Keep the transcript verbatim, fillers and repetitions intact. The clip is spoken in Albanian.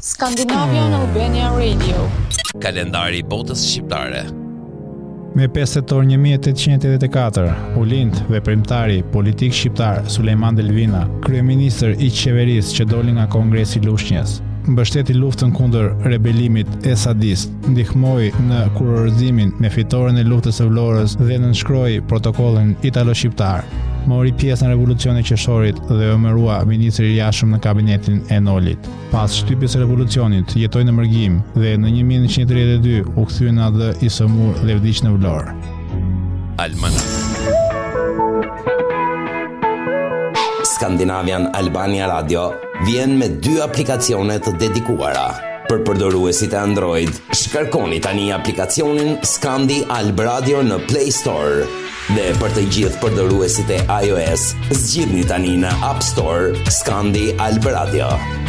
Scandinavian Albania Radio. Kalendari i botës shqiptare. Me pesë tetor një mijë e tetëqind e tetëdhjetë e katër, u lind veprimtari politik shqiptar Sulejman Delvina, kryeministër i qeverisë që doli nga Kongresi i Lushnjës. Mbështeti luftën kundër rebelimit esadist, ndihmoi në kurorëzimin me fitoren e luftës së Vlorës dhe nënshkroi protokollin italo-shqiptar. Mori pjesë në revolucionin e qershorit dhe u emërua ministri i jashtëm në kabinetin e Nolit. Pas shtypjes së revolucionit, jetoi në Mërgim dhe në një mijë nëntëqind e tridhjetë e dy u kthye në A D i Sëmur dhe vdiq në Vlorë. Almanak. Scandinavian Albania Radio vjen me dy aplikacione të dedikuara. Për përdoruesit e Android, shkarkoni tani aplikacionin Scandi Alb Radio në Play Store. Dhe për të gjithë përdoruesit e iOS, zgjidhni tani në App Store Scandi Alb Radio.